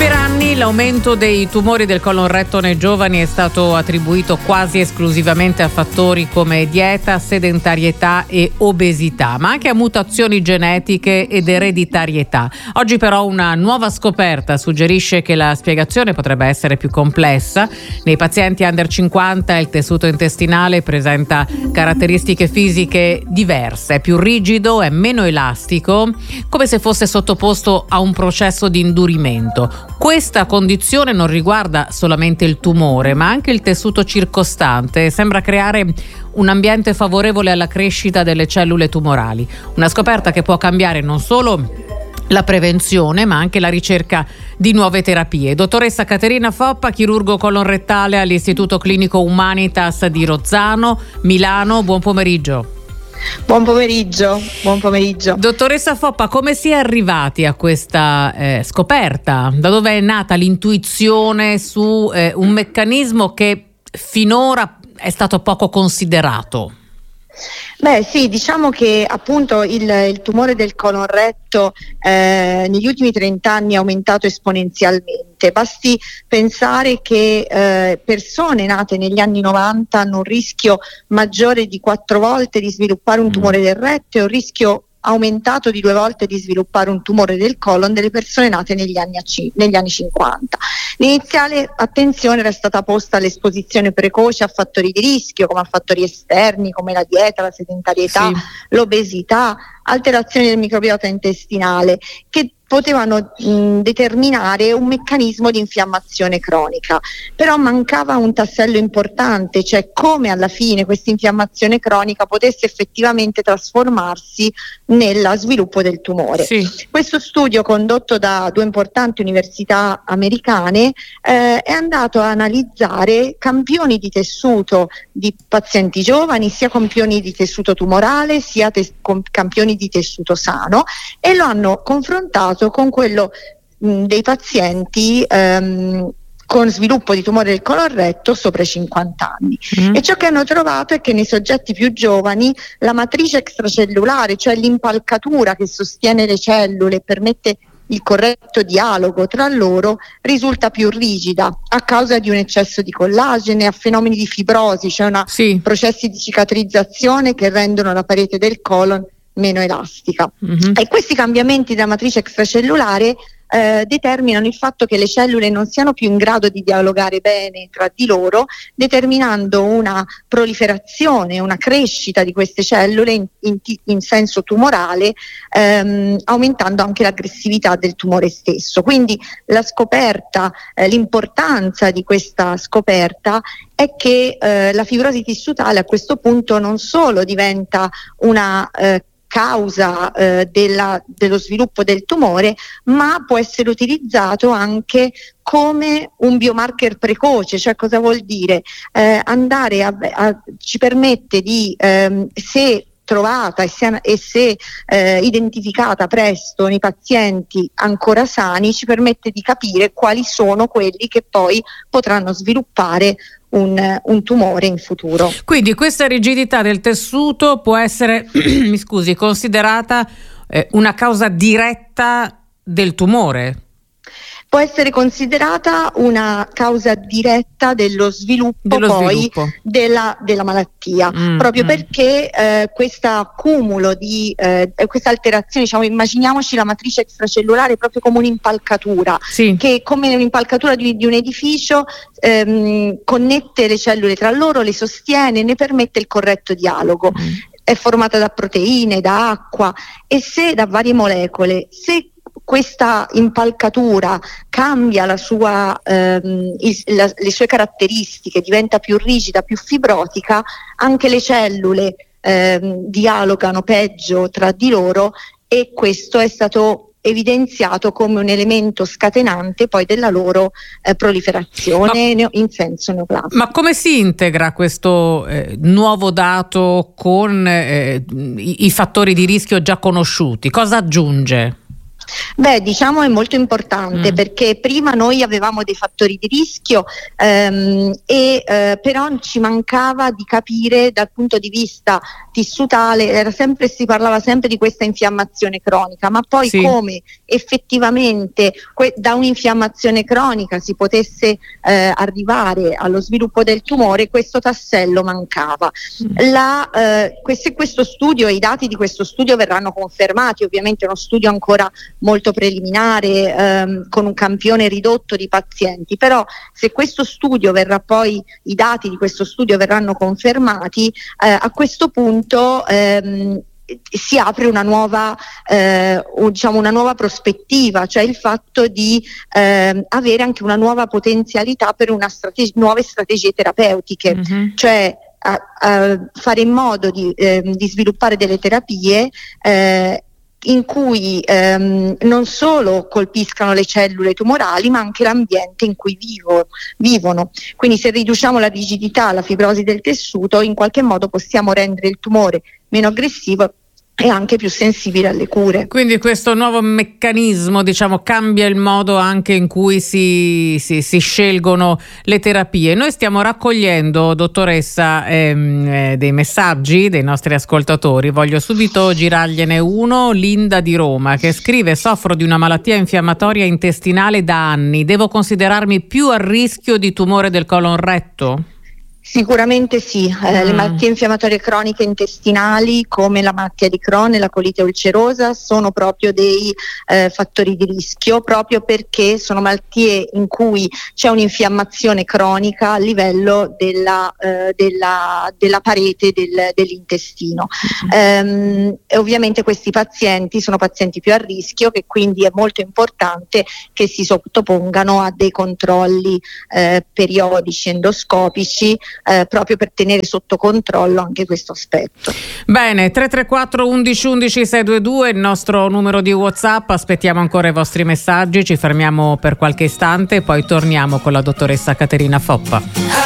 Per anni l'aumento dei tumori del colon retto nei giovani è stato attribuito quasi esclusivamente a fattori come dieta, sedentarietà e obesità, ma anche a mutazioni genetiche ed ereditarietà. Oggi però una nuova scoperta suggerisce che la spiegazione potrebbe essere più complessa. Nei pazienti under 50 il tessuto intestinale presenta caratteristiche fisiche diverse, è più rigido, è meno elastico, come se fosse sottoposto a un processo di indurimento. Questa condizione non riguarda solamente il tumore, ma anche il tessuto circostante e sembra creare un ambiente favorevole alla crescita delle cellule tumorali. Una scoperta che può cambiare non solo la prevenzione, ma anche la ricerca di nuove terapie. Dottoressa Caterina Foppa, chirurgo colon-rettale all'Istituto Clinico Humanitas di Rozzano, Milano. Buon pomeriggio. Buon pomeriggio. Dottoressa Foppa, come si è arrivati a questa scoperta? Da dove è nata l'intuizione su un meccanismo che finora è stato poco considerato? Beh sì, diciamo che appunto il tumore del colon retto negli ultimi 30 anni è aumentato esponenzialmente. Basti pensare che persone nate negli anni 90 hanno un rischio maggiore di 4 volte di sviluppare un tumore del retto e un rischio aumentato di 2 volte di sviluppare un tumore del colon delle persone nate negli anni 50. L'iniziale attenzione era stata posta all'esposizione precoce a fattori di rischio, come a fattori esterni, come la dieta, la sedentarietà, l'obesità, alterazioni del microbiota intestinale, che potevano determinare un meccanismo di infiammazione cronica. Però mancava un tassello importante, cioè come alla fine questa infiammazione cronica potesse effettivamente trasformarsi nel sviluppo del tumore. Sì. Questo studio, condotto da 2 importanti università americane, è andato a analizzare campioni di tessuto di pazienti giovani, sia campioni di tessuto tumorale sia campioni di tessuto sano, e lo hanno confrontato con quello dei pazienti con sviluppo di tumore del colon retto sopra i 50 anni. E ciò che hanno trovato è che nei soggetti più giovani la matrice extracellulare, cioè l'impalcatura che sostiene le cellule e permette il corretto dialogo tra loro, risulta più rigida a causa di un eccesso di collagene, a fenomeni di fibrosi, cioè processi di cicatrizzazione che rendono la parete del colon meno elastica. E questi cambiamenti della matrice extracellulare determinano il fatto che le cellule non siano più in grado di dialogare bene tra di loro, determinando una proliferazione, una crescita di queste cellule in senso tumorale, aumentando anche l'aggressività del tumore stesso. Quindi la scoperta, l'importanza di questa scoperta è che la fibrosi tissutale a questo punto non solo diventa una causa dello sviluppo del tumore, ma può essere utilizzato anche come un biomarker precoce. Cioè, cosa vuol dire? Ci permette di, se trovata e se identificata presto nei pazienti ancora sani, ci permette di capire quali sono quelli che poi potranno sviluppare un tumore in futuro. Quindi questa rigidità del tessuto può essere considerata una causa diretta del tumore? Può essere considerata una causa diretta dello sviluppo della malattia, proprio perché questo accumulo di questa alterazione, diciamo, immaginiamoci la matrice extracellulare proprio come un'impalcatura, che come un'impalcatura di un edificio connette le cellule tra loro, le sostiene, ne permette il corretto dialogo. È formata da proteine, da acqua e da varie molecole. Se questa impalcatura cambia le sue caratteristiche, diventa più rigida, più fibrotica, anche le cellule dialogano peggio tra di loro, e questo è stato evidenziato come un elemento scatenante poi della loro proliferazione in senso neoplastico. Ma come si integra questo nuovo dato con i fattori di rischio già conosciuti? Cosa aggiunge? Diciamo è molto importante perché prima noi avevamo dei fattori di rischio però ci mancava di capire dal punto di vista tissutale, si parlava sempre di questa infiammazione cronica, ma poi come effettivamente da un'infiammazione cronica si potesse arrivare allo sviluppo del tumore, questo tassello mancava. Questo studio, i dati di questo studio verranno confermati, ovviamente è uno studio ancora molto preliminare con un campione ridotto di pazienti, però se questo studio i dati di questo studio verranno confermati, a questo punto si apre una nuova prospettiva, cioè il fatto di avere anche una nuova potenzialità per nuove strategie terapeutiche, cioè fare in modo di sviluppare delle terapie in cui non solo colpiscano le cellule tumorali ma anche l'ambiente in cui vivono. Quindi se riduciamo la rigidità, la fibrosi del tessuto, in qualche modo possiamo rendere il tumore meno aggressivo e anche più sensibile alle cure. Quindi questo nuovo meccanismo, cambia il modo anche in cui si scelgono le terapie. Noi stiamo raccogliendo, dottoressa, dei messaggi dei nostri ascoltatori. Voglio subito girargliene uno. Linda di Roma che scrive: soffro di una malattia infiammatoria intestinale da anni, devo considerarmi più a rischio di tumore del colon retto? Sicuramente sì, le malattie infiammatorie croniche intestinali come la malattia di Crohn e la colite ulcerosa sono proprio dei fattori di rischio, proprio perché sono malattie in cui c'è un'infiammazione cronica a livello della parete dell'intestino. E ovviamente questi pazienti sono pazienti più a rischio, che quindi è molto importante che si sottopongano a dei controlli periodici endoscopici, proprio per tenere sotto controllo anche questo aspetto. Bene, 334 11 11 622 il nostro numero di WhatsApp, aspettiamo ancora i vostri messaggi, ci fermiamo per qualche istante e poi torniamo con la dottoressa Caterina Foppa.